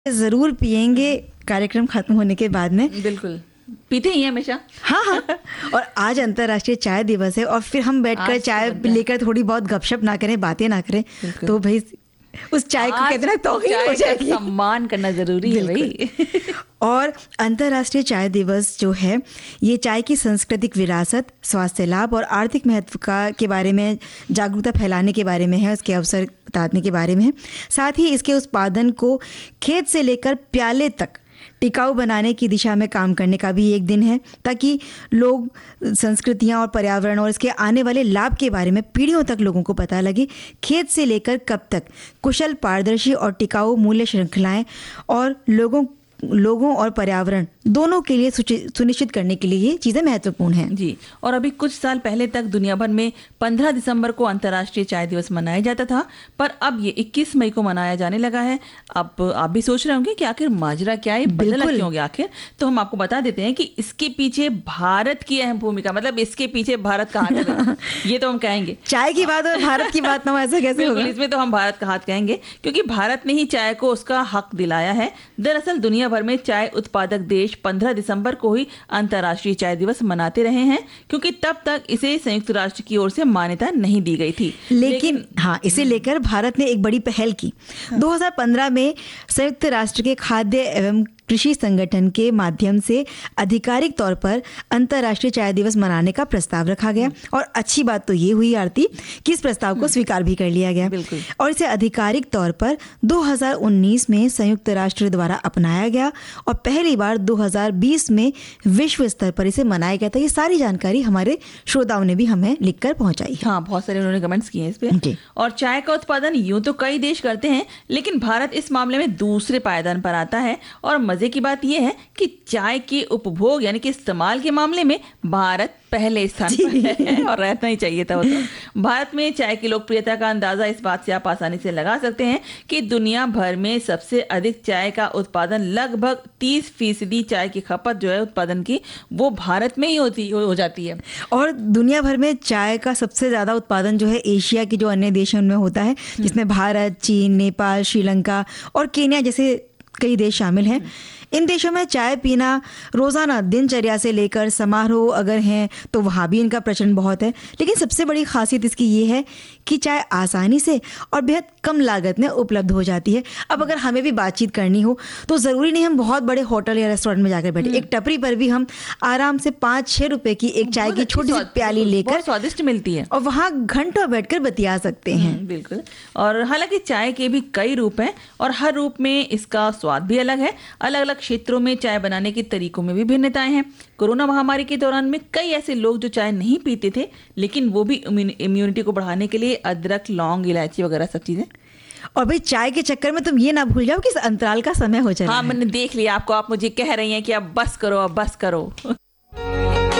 जरूर पियेंगे कार्यक्रम खत्म होने के बाद में। बिल्कुल पीते ही हैं हमेशा। हाँ। और आज अंतर्राष्ट्रीय चाय दिवस है और फिर हम बैठकर चाय लेकर थोड़ी बहुत गपशप ना करें, बातें ना करें, तो भाई उस चाय को कहते ना तौहीन हो जाएगी। सम्मान करना जरूरी है भाई। और अंतर्राष्ट्रीय चाय दिवस जो है ये चाय की सांस्कृतिक विरासत, स्वास्थ्य लाभ और आर्थिक महत्व के बारे में जागरूकता फैलाने के बारे में है, उसके अवसर बताने के बारे में है। साथ ही इसके उत्पादन को खेत से लेकर प्याले तक टिकाऊ बनाने की दिशा में काम करने का भी एक दिन है, ताकि लोग संस्कृतियां और पर्यावरण और इसके आने वाले लाभ के बारे में पीढ़ियों तक लोगों को पता लगे। खेत से लेकर कब तक कुशल, पारदर्शी और टिकाऊ मूल्य श्रृंखलाएं और लोगों और पर्यावरण दोनों के लिए सुनिश्चित करने के लिए ये चीज़ें महत्वपूर्ण हैं। जी। और अभी कुछ साल पहले तक दुनिया भर में 15 दिसंबर को अंतर्राष्ट्रीय चाय दिवस मनाया जाता था, पर अब ये 21 मई को मनाया जाने लगा है। अब आप भी सोच रहे होंगे कि आखिर माजरा क्या है, बदला क्यों हो गया आखिर? तो हम आपको बता देते हैं कि इसके पीछे भारत की अहम भूमिका, मतलब इसके पीछे भारत का हाथ है। ये तो हम कहेंगे। चाय की बात और भारत की बात ना हो, ऐसा कैसे होगा? इसमें तो हम भारत का हाथ कहेंगे, क्योंकि भारत ने ही चाय को उसका हक दिलाया है। दरअसल दुनिया भर में चाय उत्पादक देश 15 दिसंबर को ही अंतर्राष्ट्रीय चाय दिवस मनाते रहे हैं, क्योंकि तब तक इसे संयुक्त राष्ट्र की ओर से मान्यता नहीं दी गई थी। लेकिन हाँ, इसे लेकर भारत ने एक बड़ी पहल की। 2015 में संयुक्त राष्ट्र के खाद्य एवं कृषि संगठन के माध्यम से आधिकारिक तौर पर अंतर्राष्ट्रीय चाय दिवस मनाने का प्रस्ताव रखा गया। और अच्छी बात तो ये हुई आरती कि इस प्रस्ताव को स्वीकार भी कर लिया गया और इसे आधिकारिक तौर पर 2019 में संयुक्त राष्ट्र द्वारा अपनाया गया और पहली बार 2020 में विश्व स्तर पर इसे मनाया गया था। ये सारी जानकारी हमारे श्रोताओं ने भी हमें लिखकर पहुंचाई है। हाँ, बहुत सारे उन्होंने कमेंट्स किए हैं इस पे। और चाय का उत्पादन यूं तो कई देश करते हैं, लेकिन भारत इस मामले में दूसरे पायदान पर आता है। और मजे की बात यह है कि चाय के उपभोग यानी कि इस्तेमाल के मामले में भारत पहले स्थान पर है और रहना ही चाहिए था। वो तो भारत में चाय की लोकप्रियता का अंदाजा इस बात से आप आसानी से लगा सकते हैं कि दुनिया भर में सबसे अधिक चाय का उत्पादन, लगभग 30% चाय की खपत जो है उत्पादन की, वो भारत में ही हो जाती है। और दुनिया भर में चाय का सबसे ज्यादा उत्पादन जो है एशिया के जो अन्य देशों में होता है, जिसमें भारत, चीन, नेपाल, श्रीलंका और केन्या जैसे कई देश शामिल हैं। इन देशों में चाय पीना रोजाना दिनचर्या से लेकर समारोह अगर हैं तो वहाँ भी इनका प्रचलन बहुत है। लेकिन सबसे बड़ी खासियत इसकी ये है कि चाय आसानी से और बेहद कम लागत में उपलब्ध हो जाती है। अब अगर हमें भी बातचीत करनी हो तो ज़रूरी नहीं हम बहुत बड़े होटल या रेस्टोरेंट में जाकर बैठे, एक टपरी पर भी हम आराम से 5-6 रुपए की एक चाय की छोटी सी प्याली लेकर, स्वादिष्ट मिलती है, और वहाँ घंटों बैठकर बतिया सकते हैं। बिल्कुल। और हालांकि चाय के भी कई रूप हैं और हर रूप में इसका स्वाद भी अलग है। अलग अलग क्षेत्रों में चाय बनाने के तरीकों में भी भिन्नताएं हैं। कोरोना महामारी के दौरान में कई ऐसे लोग जो चाय नहीं पीते थे, लेकिन वो भी इम्यूनिटी को बढ़ाने के लिए अदरक, लौंग, इलायची वगैरह सब चीजें। और भाई चाय के चक्कर में तुम ये ना भूल जाओ कि इस अंतराल का समय हो चला है। हाँ, मैंने देख लिया आपको, आप मुझे कह रही हैं कि अब बस करो, अब बस करो।